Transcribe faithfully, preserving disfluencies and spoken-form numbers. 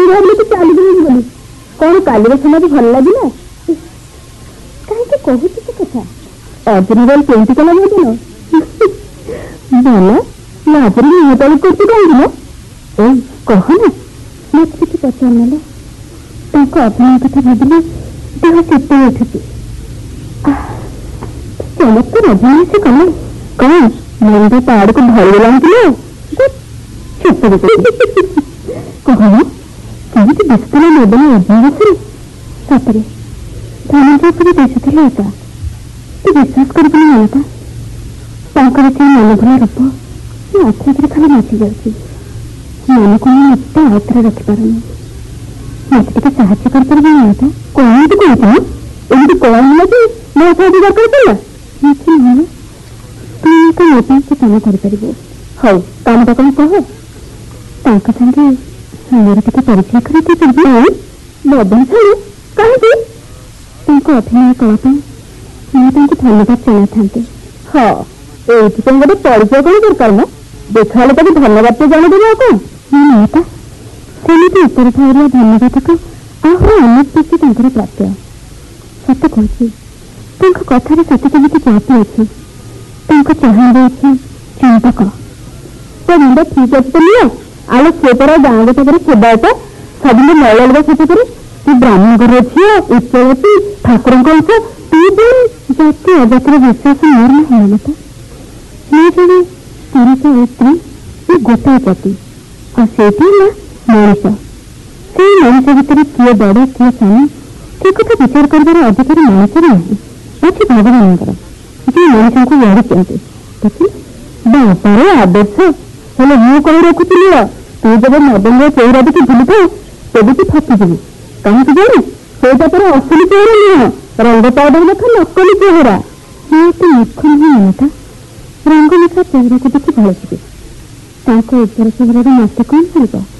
भाविले तू चली बोली कौन काली समाज भल लगे कहीं कहूँ से कथा अर्जुन केमती कला दिन भल लाजरे मुह तल करती कहीं ए कहना मत किसी पचार ना अभिनय कथा भाविले देह शीत उठुची चमत्कार अभिनय से कला कौन मुंडा ताड़ को भल लगे कहना केମିତି ଦିଶୁଥିଲା ନବନ ଅଭିନୟ ସତରେ ଧନଞ୍ଜୟ ପରି ଦିଶୁଥିଲା ଏକା ତୁ ବିଶ୍ୱାସ କରିବୁନି ମମତା ତାଙ୍କର ସେ ମନଭରା ରୂପ ମୋ ଆଖି ଆଗରେ ଖାଲି ନାଚି ଯାଉଛି ମନକୁ ମୁଁ ଏତେ ଆୟତ୍ତରେ ରଖିପାରୁନି ମତେ ଟିକେ ସାହାଯ୍ୟ କରିପାରିବି ମମତା କଣ ଏମିତି କହୁଛୁ ଏମିତି କହିଲା ଯେ ମୋ ସାହାଯ୍ୟ ଦରକାର ଥିଲା କିଛି ନୁହେଁ ତୁ ଏକ ମୋ ପାଇଁ ସେ କାମ କରିପାରିବୁ ହଉ କାମଟା କଣ କହ ତାଙ୍କ ସାଙ୍ଗେ ମୋର ଟିକେ ପରିଚୟ କରିତେ ଯିବି ନବନ ଛାଡ଼ୁ କାହିଁକି ତାଙ୍କ ଅଭିନୟ କଳା ପାଇଁ ମୁଁ ତାଙ୍କୁ ଧନ୍ୟବାଦ ଜଣାଇଥାନ୍ତି ହଁ ଏଇଥିପାଇଁ ଗୋଟେ ପରିଚୟ କଣ ଦରକାର ନା ଦେଖାହେଲେ ତାକୁ ଧନ୍ୟବାଦ ତ ଜଣେଇଦେବି ଆଉ କଣ ମୁଁ ନୁହେଁ ସେମିତି ଉପର ଠାଉରିଆ ଧନ୍ୟବାଦକୁ ଆହୁରି ଅନେକ ବେଶୀ ତାଙ୍କର ପ୍ରାପ୍ୟ ସତ କହୁଛି ତାଙ୍କ କଥାରେ ସତ କେମିତି ଚାପି ଅଛି ତାଙ୍କ ଚାହାଣରେ ଅଛି ଚମ୍ପକ ତ ମୁଣ୍ଡ ଠିକ୍ ଅଛି ତ ନିଅ आलो से पर गाँव गोटे सेवा होता सब मैल लगा से तू ब्राह्मण घर झील उच्चवती ठाकुर अंश तू जाति अजातिर विश्वास मोर ना ममता मैं जड़े पुरुष और स्त्री ये गोटाए जाति और से मनीष से मनीष भितर किए बड़ किए सानी से कथा विचार कर अधिकार मनुष्य ना अच्छे भगवान जी मनीष को गढ़ी बापार आदर्श हेले मु कही रखुली तू जब नबंग चेहरा देखी भूली था तेज तू थकीजी कहीं जानी सेटा पर असली चेहरा नुह रंग पाउडर देखा नकली चेहरा मैं तो मूर्ख नहीं ममता रंग लेखा चेहरा को देखी भलुची उज्जवल चेहरा मत कौन चलता